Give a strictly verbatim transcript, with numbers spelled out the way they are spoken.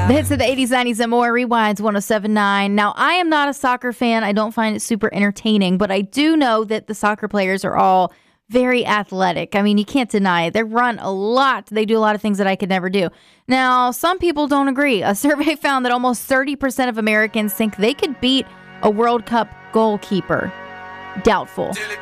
The hits of the eighties, nineties, and more. Rewinds one oh seven point nine. Now, I am not a soccer fan. I don't find it super entertaining, but I do know that the soccer players are all very athletic. I mean, you can't deny it. They run a lot. They do a lot of things that I could never do. Now, some people don't agree. A survey found that almost thirty percent of Americans think they could beat a World Cup goalkeeper. Doubtful.